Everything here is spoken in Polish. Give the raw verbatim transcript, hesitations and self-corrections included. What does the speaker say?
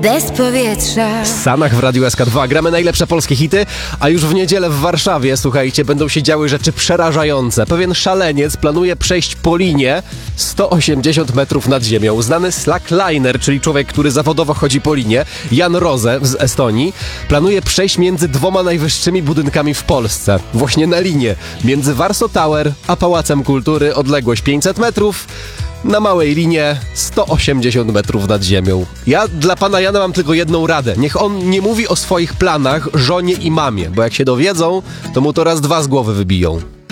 bez powietrza. W Sanach w Radiu S K dwa gramy najlepsze polskie hity, a już w niedzielę w Warszawie, słuchajcie, będą się działy rzeczy przerażające. Pewien szaleniec planuje przejść po linie sto osiemdziesiąt metrów nad ziemią. Znany slackliner, czyli człowiek, który zawodowo chodzi po linie, Jan Rose z Estonii, planuje przejść między dwoma najwyższymi budynkami w Polsce. Właśnie na linię między Warsaw Tower a Pałacem Kultury, odległość pięćset metrów. Na małej linie sto osiemdziesiąt metrów nad ziemią. Ja dla pana Jana mam tylko jedną radę. Niech on nie mówi o swoich planach żonie i mamie, bo jak się dowiedzą, to mu to raz dwa z głowy wybiją.